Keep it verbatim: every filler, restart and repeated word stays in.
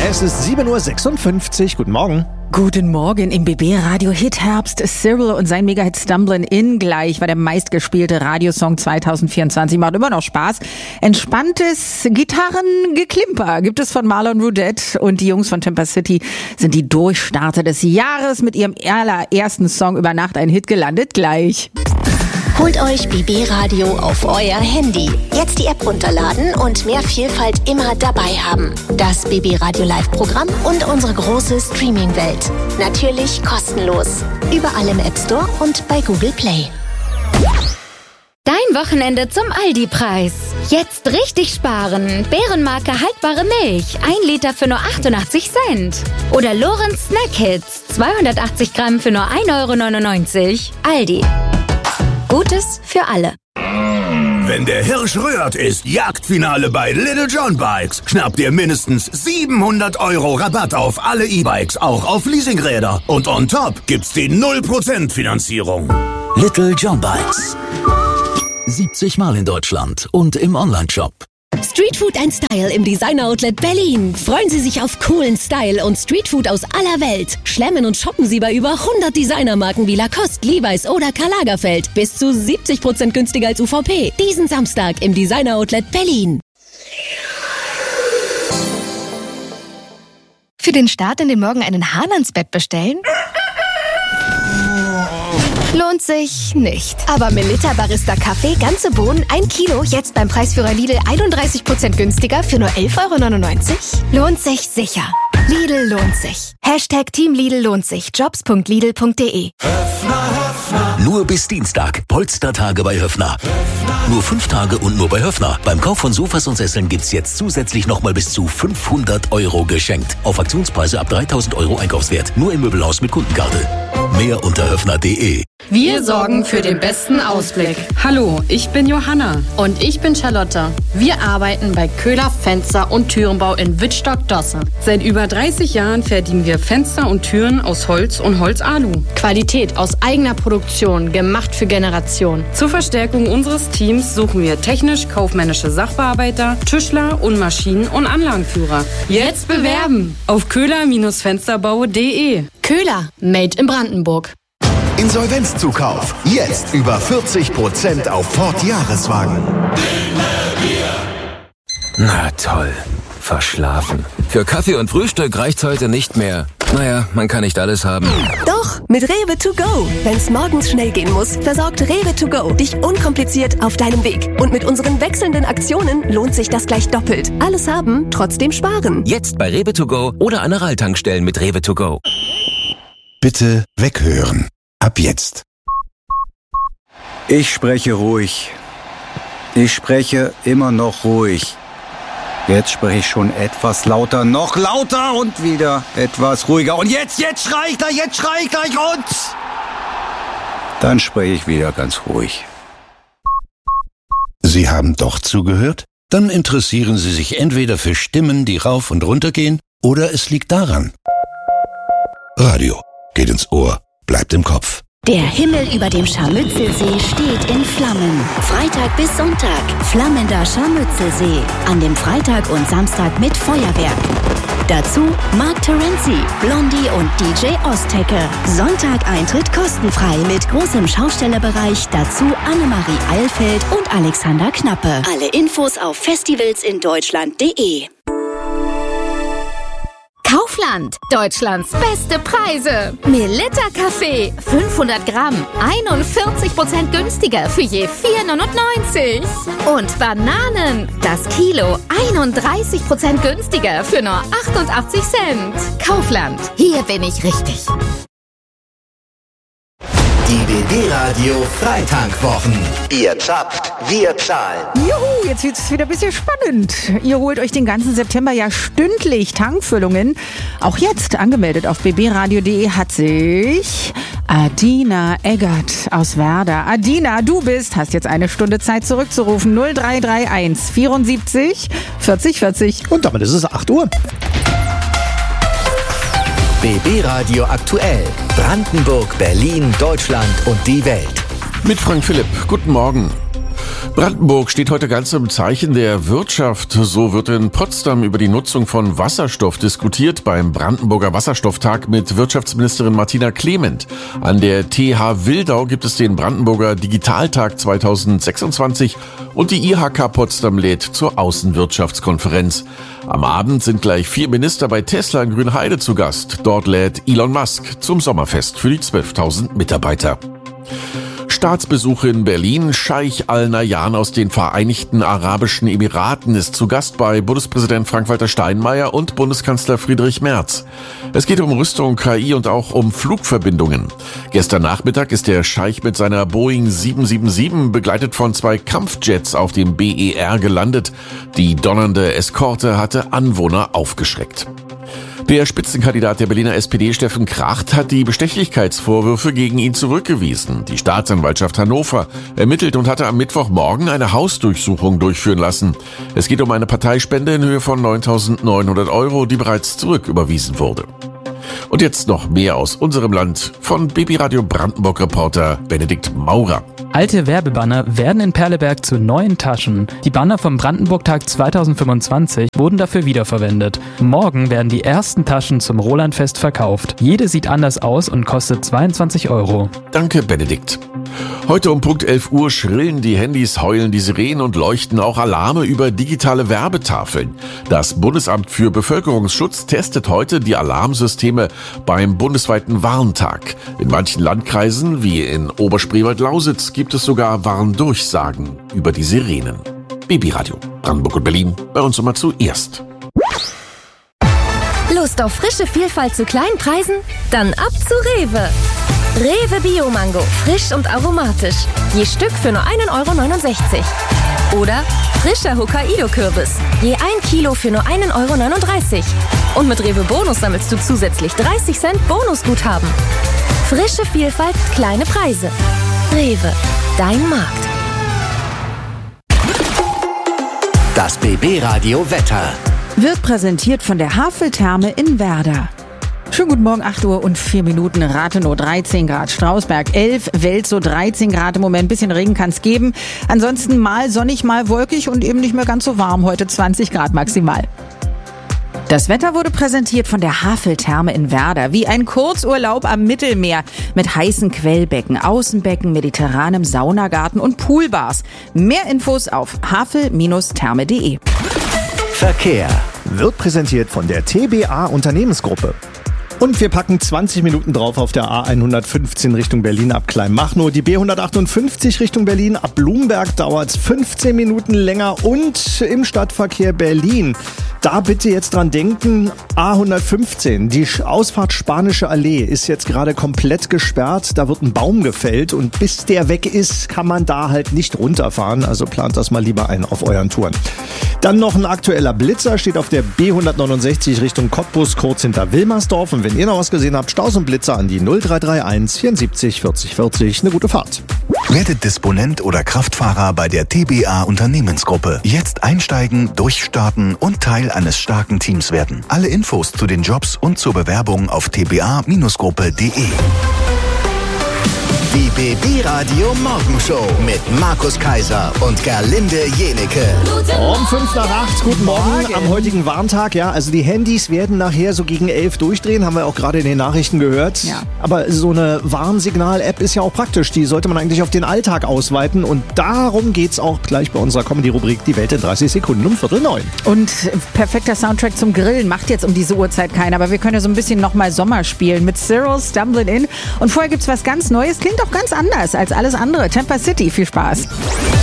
Es ist sieben Uhr sechsundfünfzig. Guten Morgen. Guten Morgen im B B-Radio Hit Herbst. Cyril und sein Mega-Hit Stumblin' In gleich war der meistgespielte Radiosong zwanzig vierundzwanzig. Macht immer noch Spaß. Entspanntes Gitarrengeklimper gibt es von Marlon Rudette und die Jungs von Timber City sind die Durchstarter des Jahres mit ihrem allerersten Song über Nacht ein Hit gelandet. Gleich. Holt euch B B-Radio auf euer Handy. Jetzt die App runterladen und mehr Vielfalt immer dabei haben. Das B B-Radio Live-Programm und unsere große Streaming-Welt. Natürlich kostenlos. Überall im App Store und bei Google Play. Dein Wochenende zum Aldi-Preis. Jetzt richtig sparen. Bärenmarke haltbare Milch. ein Liter für nur achtundachtzig Cent. Oder Lorenz Snack Hits. zweihundertachtzig Gramm für nur ein Euro neunundneunzig. Aldi. Gutes für alle. Wenn der Hirsch rührt, ist Jagdfinale bei Little John Bikes. Schnappt ihr mindestens siebenhundert Euro Rabatt auf alle E-Bikes, auch auf Leasingräder. Und on top gibt's die null Prozent Finanzierung. Little John Bikes. siebzig Mal in Deutschland und im Onlineshop. Streetfood and Style im Designer Outlet Berlin. Freuen Sie sich auf coolen Style und Streetfood aus aller Welt. Schlemmen und shoppen Sie bei über hundert Designermarken wie Lacoste, Levi's oder Karl Lagerfeld. Bis zu siebzig Prozent günstiger als U V P. Diesen Samstag im Designer Outlet Berlin. Für den Start in den Morgen einen Hahn ans Bett bestellen? Lohnt sich nicht. Aber Melitta Barista Kaffee, ganze Bohnen, ein Kilo, jetzt beim Preisführer Lidl einunddreißig Prozent günstiger für nur elf Euro neunundneunzig? Lohnt sich sicher. Lidl lohnt sich. Hashtag Team Lidl lohnt sich. Jobs punkt lidl punkt de. Nur bis Dienstag. Polstertage bei Höffner. Nur fünf Tage und nur bei Höffner. Beim Kauf von Sofas und Sesseln gibt's jetzt zusätzlich nochmal bis zu fünfhundert Euro geschenkt. Auf Aktionspreise ab dreitausend Euro Einkaufswert. Nur im Möbelhaus mit Kundenkarte. Mehr unter höffner punkt de. Wir sorgen für den besten Ausblick. Hallo, ich bin Johanna. Und ich bin Charlotte. Wir arbeiten bei Köhler Fenster- und Türenbau in Wittstock-Dosse. Seit über dreißig Jahren fertigen wir Fenster und Türen aus Holz und Holzalu. Qualität aus eigener Produktion, gemacht für Generationen. Zur Verstärkung unseres Teams suchen wir technisch-kaufmännische Sachbearbeiter, Tischler und Maschinen- und Anlagenführer. Jetzt bewerben auf köhler Fensterbau punkt de. Köhler, made in Brandenburg. Insolvenzzukauf. Jetzt über vierzig Prozent auf Ford Jahreswagen. Na toll. Verschlafen. Für Kaffee und Frühstück reicht's heute nicht mehr. Naja, man kann nicht alles haben. Doch, mit Rewe to go. Wenn's morgens schnell gehen muss, versorgt Rewe to go dich unkompliziert auf deinem Weg. Und mit unseren wechselnden Aktionen lohnt sich das gleich doppelt. Alles haben, trotzdem sparen. Jetzt bei Rewe to go oder Aral-Tankstellen mit Rewe to go. Bitte weghören. Ab jetzt. Ich spreche ruhig. Ich spreche immer noch ruhig. Jetzt spreche ich schon etwas lauter, noch lauter und wieder etwas ruhiger. Und jetzt, jetzt schrei ich gleich, jetzt schrei ich gleich und... Dann spreche ich wieder ganz ruhig. Sie haben doch zugehört? Dann interessieren Sie sich entweder für Stimmen, die rauf und runter gehen, oder es liegt daran. Radio geht ins Ohr, bleibt im Kopf. Der Himmel über dem Scharmützelsee steht in Flammen. Freitag bis Sonntag. Flammender Scharmützelsee. An dem Freitag und Samstag mit Feuerwerk. Dazu Mark Terenzi, Blondie und D J Ostecke. Sonntag Eintritt kostenfrei mit großem Schaustellerbereich. Dazu Annemarie Eilfeld und Alexander Knappe. Alle Infos auf festivalsindeutschland punkt de. Kaufland, Deutschlands beste Preise. Melitta Kaffee, fünfhundert Gramm, einundvierzig Prozent günstiger für je vier neunundneunzig. Und Bananen, das Kilo, einunddreißig Prozent günstiger für nur achtundachtzig Cent. Kaufland, hier bin ich richtig. Die B B-Radio Freitankwochen. Ihr zappt, wir zahlen. Juhu, jetzt wird es wieder ein bisschen spannend. Ihr holt euch den ganzen September ja stündlich Tankfüllungen. Auch jetzt angemeldet auf b b radio punkt de hat sich Adina Eggert aus Werder. Adina, du bist, hast jetzt eine Stunde Zeit zurückzurufen. null drei drei eins vierundsiebzig vierzig vierzig. Und damit ist es acht Uhr. B B-Radio aktuell. Brandenburg, Berlin, Deutschland und die Welt. Mit Frank Philipp. Guten Morgen. Brandenburg steht heute ganz im Zeichen der Wirtschaft. So wird in Potsdam über die Nutzung von Wasserstoff diskutiert beim Brandenburger Wasserstofftag mit Wirtschaftsministerin Martina Clement. An der T H Wildau gibt es den Brandenburger Digitaltag zweitausendsechsundzwanzig und die I H K Potsdam lädt zur Außenwirtschaftskonferenz. Am Abend sind gleich vier Minister bei Tesla in Grünheide zu Gast. Dort lädt Elon Musk zum Sommerfest für die zwölftausend Mitarbeiter. Staatsbesuch in Berlin. Scheich Al-Nahyan aus den Vereinigten Arabischen Emiraten ist zu Gast bei Bundespräsident Frank-Walter Steinmeier und Bundeskanzler Friedrich Merz. Es geht um Rüstung, K I und auch um Flugverbindungen. Gestern Nachmittag ist der Scheich mit seiner Boeing sieben sieben sieben begleitet von zwei Kampfjets auf dem B E R gelandet. Die donnernde Eskorte hatte Anwohner aufgeschreckt. Der Spitzenkandidat der Berliner S P D, Steffen Kracht, hat die Bestechlichkeitsvorwürfe gegen ihn zurückgewiesen. Die Staatsanwaltschaft Hannover ermittelt und hatte am Mittwochmorgen eine Hausdurchsuchung durchführen lassen. Es geht um eine Parteispende in Höhe von neuntausendneunhundert Euro, die bereits zurücküberwiesen wurde. Und jetzt noch mehr aus unserem Land von B B Radio Brandenburg-Reporter Benedikt Maurer. Alte Werbebanner werden in Perleberg zu neuen Taschen. Die Banner vom Brandenburg-Tag zweitausendfünfundzwanzig wurden dafür wiederverwendet. Morgen werden die ersten Taschen zum Rolandfest verkauft. Jede sieht anders aus und kostet zweiundzwanzig Euro. Danke, Benedikt. Heute um Punkt elf Uhr schrillen die Handys, heulen die Sirenen und leuchten auch Alarme über digitale Werbetafeln. Das Bundesamt für Bevölkerungsschutz testet heute die Alarmsysteme beim bundesweiten Warntag. In manchen Landkreisen, wie in Oberspreewald-Lausitz, gibt es sogar Warndurchsagen über die Sirenen. B B Radio Brandenburg und Berlin, bei uns immer zuerst. Lust auf frische Vielfalt zu kleinen Preisen? Dann ab zu Rewe. Rewe Bio-Mango, frisch und aromatisch. Je Stück für nur ein Euro neunundsechzig. Oder frischer Hokkaido-Kürbis. Je ein Kilo für nur ein Euro neununddreißig. Und mit Rewe Bonus sammelst du zusätzlich dreißig Cent Bonusguthaben. Frische Vielfalt, kleine Preise. Rewe, dein Markt. Das B B Radio Wetter wird präsentiert von der Haveltherme in Werder. Schönen guten Morgen, acht Uhr und vier Minuten, Rathenow dreizehn Grad, Strausberg elf, Welzow dreizehn Grad im Moment, ein bisschen Regen kann es geben. Ansonsten mal sonnig, mal wolkig und eben nicht mehr ganz so warm, heute zwanzig Grad maximal. Das Wetter wurde präsentiert von der Haveltherme in Werder, wie ein Kurzurlaub am Mittelmeer mit heißen Quellbecken, Außenbecken, mediterranem Saunagarten und Poolbars. Mehr Infos auf havel Bindestrich therme punkt de. Verkehr wird präsentiert von der T B A Unternehmensgruppe. Und wir packen zwanzig Minuten drauf auf der A hundertfünfzehn Richtung Berlin ab Kleinmachnow. Die B hundertachtundfünfzig Richtung Berlin ab Blumberg dauert fünfzehn Minuten länger. Und im Stadtverkehr Berlin, da bitte jetzt dran denken, A hundertfünfzehn, die Ausfahrt Spanische Allee ist jetzt gerade komplett gesperrt. Da wird ein Baum gefällt und bis der weg ist, kann man da halt nicht runterfahren. Also plant das mal lieber ein auf euren Touren. Dann noch ein aktueller Blitzer, steht auf der B hundertneunundsechzig Richtung Cottbus, kurz hinter Wilmersdorf. Und wenn ihr noch was gesehen habt, Staus und Blitzer an die null drei drei eins vierundsiebzig vierzig vierzig. Eine gute Fahrt. Werdet Disponent oder Kraftfahrer bei der T B A Unternehmensgruppe. Jetzt einsteigen, durchstarten und Teil eines starken Teams werden. Alle Infos zu den Jobs und zur Bewerbung auf t b a Bindestrich gruppe punkt de. Die B B Radio Morgenshow mit Markus Kaiser und Gerlinde Jenecke. Um fünf nach acht, guten Morgen, Morgen am heutigen Warntag. Ja, also die Handys werden nachher so gegen elf durchdrehen, haben wir auch gerade in den Nachrichten gehört. Ja. Aber so eine Warnsignal-App ist ja auch praktisch. Die sollte man eigentlich auf den Alltag ausweiten. Und darum geht's auch gleich bei unserer Comedy-Rubrik Die Welt in dreißig Sekunden um Viertel neun. Und perfekter Soundtrack zum Grillen macht jetzt um diese Uhrzeit keiner. Aber wir können ja so ein bisschen nochmal Sommer spielen mit Cyril, Stumbling In. Und vorher gibt's was ganz Neues. Klingt doch ganz anders als alles andere. Tampa City, viel Spaß.